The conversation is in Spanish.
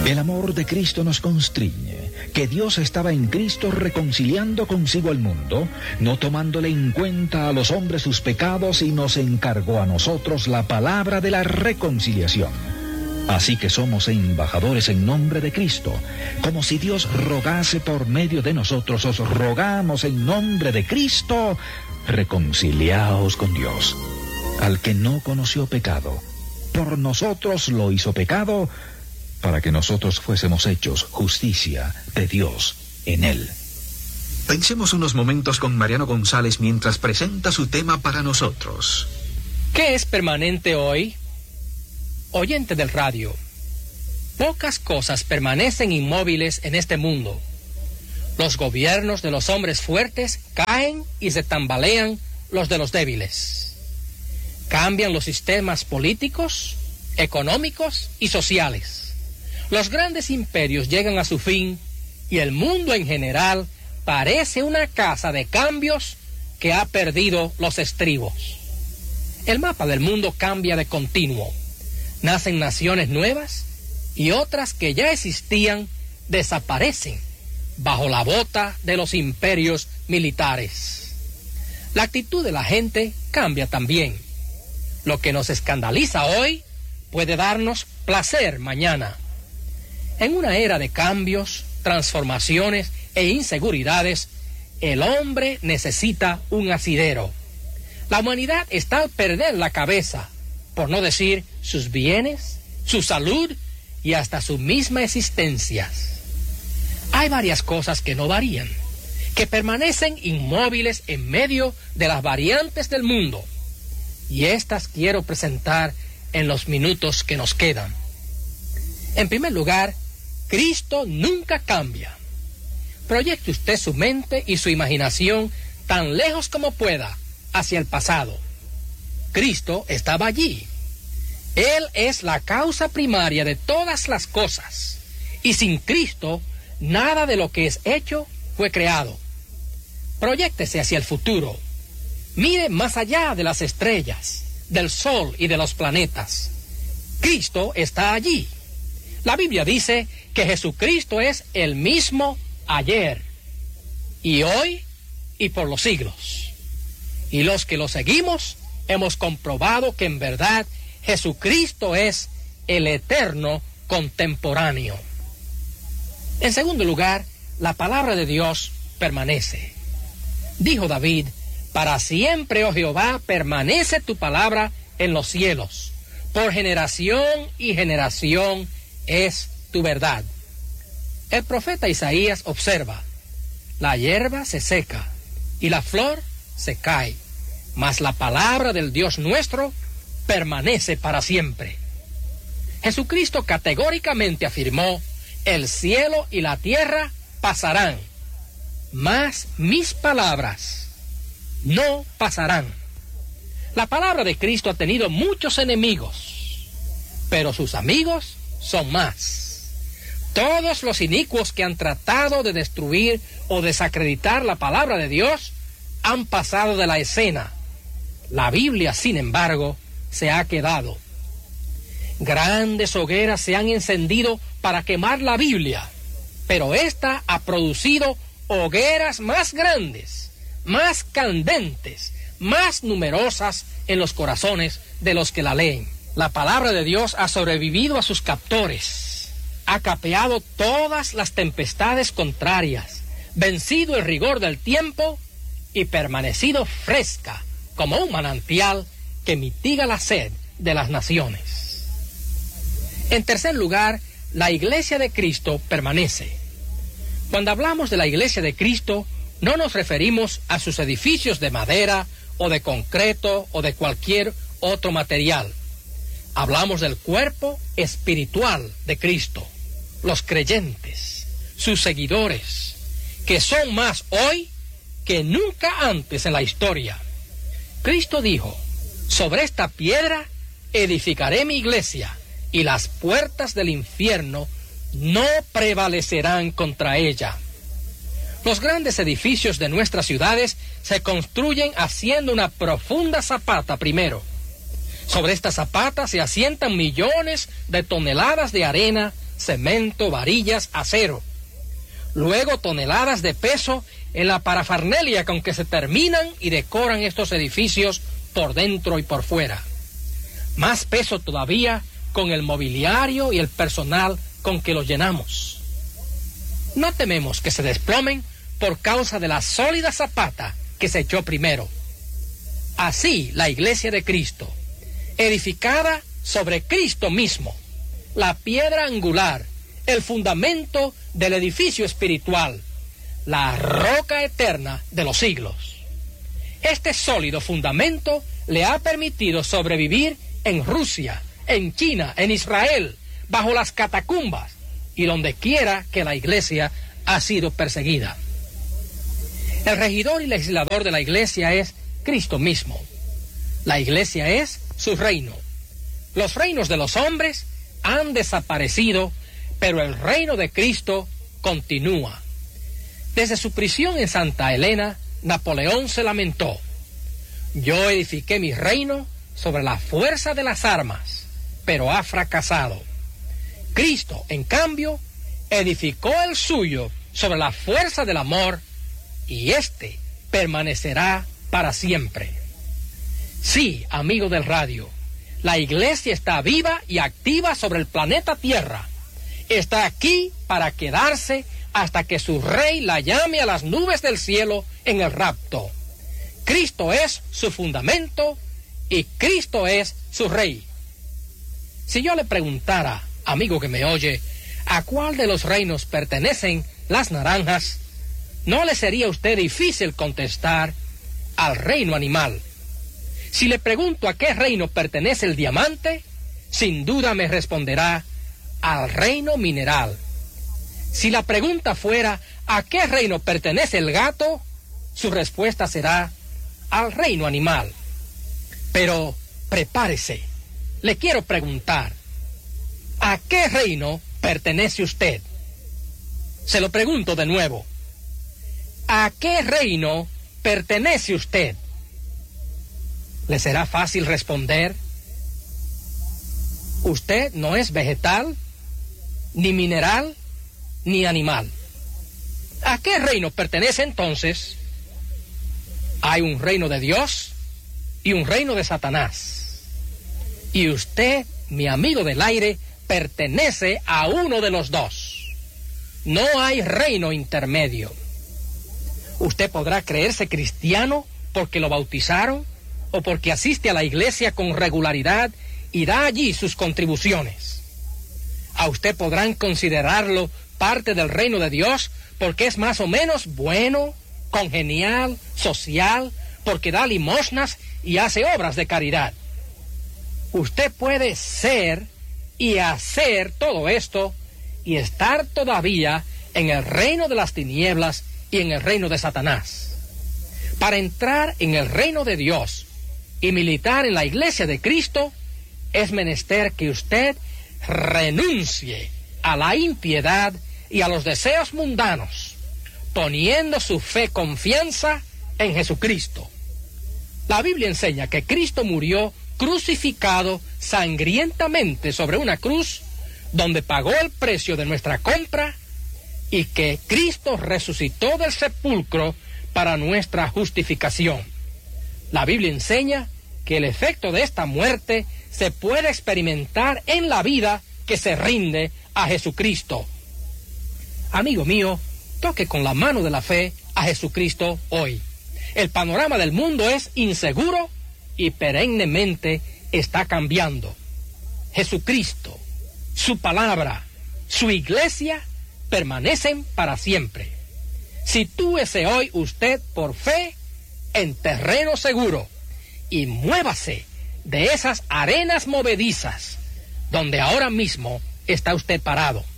El amor de Cristo nos constriñe, que Dios estaba en Cristo reconciliando consigo al mundo, no tomándole en cuenta a los hombres sus pecados, y nos encargó a nosotros la palabra de la reconciliación. Así que somos embajadores en nombre de Cristo, como si Dios rogase por medio de nosotros. Os rogamos en nombre de Cristo, reconciliaos con Dios. Al que no conoció pecado, por nosotros lo hizo pecado, para que nosotros fuésemos hechos justicia de Dios en él. Pensemos unos momentos con Mariano González mientras presenta su tema para nosotros. ¿Qué es permanente hoy? Oyente del radio, pocas cosas permanecen inmóviles en este mundo. Los gobiernos de los hombres fuertes caen y se tambalean los de los débiles. Cambian los sistemas políticos, económicos y sociales. Los grandes imperios llegan a su fin y el mundo en general parece una casa de cambios que ha perdido los estribos. El mapa del mundo cambia de continuo. Nacen naciones nuevas y otras que ya existían desaparecen bajo la bota de los imperios militares. La actitud de la gente cambia también. Lo que nos escandaliza hoy puede darnos placer mañana. En una era de cambios, transformaciones e inseguridades, el hombre necesita un asidero. La humanidad está al perder la cabeza, por no decir sus bienes, su salud y hasta su misma existencia. Hay varias cosas que no varían, que permanecen inmóviles en medio de las variantes del mundo. Y estas quiero presentar en los minutos que nos quedan. En primer lugar, Cristo nunca cambia. Proyecte usted su mente y su imaginación tan lejos como pueda hacia el pasado. Cristo estaba allí. Él es la causa primaria de todas las cosas. Y sin Cristo, nada de lo que es hecho fue creado. Proyéctese hacia el futuro. Mire más allá de las estrellas, del sol y de los planetas. Cristo está allí. La Biblia dice que Jesucristo es el mismo ayer, y hoy, y por los siglos. Y los que lo seguimos hemos comprobado que en verdad Jesucristo es el eterno contemporáneo. En segundo lugar, la palabra de Dios permanece. Dijo David: para siempre, oh Jehová, permanece tu palabra en los cielos. Por generación y generación es tu verdad. El profeta Isaías observa: la hierba se seca y la flor se cae, mas la palabra del Dios nuestro permanece para siempre. Jesucristo categóricamente afirmó: el cielo y la tierra pasarán, mas mis palabras no pasarán. La palabra de Cristo ha tenido muchos enemigos, pero sus amigos son más. Todos los inicuos que han tratado de destruir o desacreditar la palabra de Dios han pasado de la escena. La Biblia, sin embargo, se ha quedado. Grandes hogueras se han encendido para quemar la Biblia, pero ésta ha producido hogueras más grandes, más candentes, más numerosas en los corazones de los que la leen. La palabra de Dios ha sobrevivido a sus captores, ha capeado todas las tempestades contrarias, vencido el rigor del tiempo y permanecido fresca como un manantial que mitiga la sed de las naciones. En tercer lugar, la Iglesia de Cristo permanece. Cuando hablamos de la Iglesia de Cristo, no nos referimos a sus edificios de madera o de concreto o de cualquier otro material. Hablamos del cuerpo espiritual de Cristo, los creyentes, sus seguidores, que son más hoy que nunca antes en la historia. Cristo dijo: sobre esta piedra edificaré mi iglesia, y las puertas del infierno no prevalecerán contra ella. Los grandes edificios de nuestras ciudades se construyen haciendo una profunda zapata primero. Sobre esta zapata se asientan millones de toneladas de arena, cemento, varillas, acero. Luego toneladas de peso en la parafernalia con que se terminan y decoran estos edificios por dentro y por fuera. Más peso todavía con el mobiliario y el personal con que los llenamos. No tememos que se desplomen por causa de la sólida zapata que se echó primero. Así la iglesia de Cristo, edificada sobre Cristo mismo, la piedra angular, el fundamento del edificio espiritual, la roca eterna de los siglos. Este sólido fundamento le ha permitido sobrevivir en Rusia, en China, en Israel, bajo las catacumbas y donde quiera que la iglesia ha sido perseguida. El regidor y legislador de la iglesia es Cristo mismo. La iglesia es su reino. Los reinos de los hombres han desaparecido, pero el reino de Cristo continúa. Desde su prisión en Santa Elena, Napoleón se lamentó: yo edifiqué mi reino sobre la fuerza de las armas, pero ha fracasado. Cristo, en cambio, edificó el suyo sobre la fuerza del amor, y éste permanecerá para siempre. Sí, amigo del radio, la iglesia está viva y activa sobre el planeta Tierra. Está aquí para quedarse hasta que su rey la llame a las nubes del cielo en el rapto. Cristo es su fundamento y Cristo es su rey. Si yo le preguntara, amigo que me oye, ¿a cuál de los reinos pertenecen las naranjas?, no le sería a usted difícil contestar: al reino animal. Si le pregunto a qué reino pertenece el diamante, sin duda me responderá: al reino mineral. Si la pregunta fuera ¿a qué reino pertenece el gato?, su respuesta será: al reino animal. Pero prepárese, le quiero preguntar: ¿a qué reino pertenece usted? Se lo pregunto de nuevo: ¿a qué reino pertenece usted? ¿Le será fácil responder? Usted no es vegetal, ni mineral, ni animal. ¿A qué reino pertenece entonces? Hay un reino de Dios y un reino de Satanás. Y usted, mi amigo del aire, pertenece a uno de los dos. No hay reino intermedio. Usted podrá creerse cristiano porque lo bautizaron o porque asiste a la iglesia con regularidad y da allí sus contribuciones. A usted podrán considerarlo parte del reino de Dios porque es más o menos bueno, congenial, social, porque da limosnas y hace obras de caridad. Usted puede ser y hacer todo esto y estar todavía en el reino de las tinieblas y en el reino de Satanás. Para entrar en el reino de Dios y militar en la iglesia de Cristo, es menester que usted renuncie a la impiedad y a los deseos mundanos, poniendo su fe confianza en Jesucristo. La Biblia enseña que Cristo murió crucificado sangrientamente sobre una cruz, donde pagó el precio de nuestra compra, y que Cristo resucitó del sepulcro para nuestra justificación. La Biblia enseña que el efecto de esta muerte se puede experimentar en la vida que se rinde a Jesucristo. Amigo mío, toque con la mano de la fe a Jesucristo hoy. El panorama del mundo es inseguro y perennemente está cambiando. Jesucristo, su palabra, su iglesia permanecen para siempre. Sitúese hoy usted por fe en terreno seguro y muévase de esas arenas movedizas donde ahora mismo está usted parado.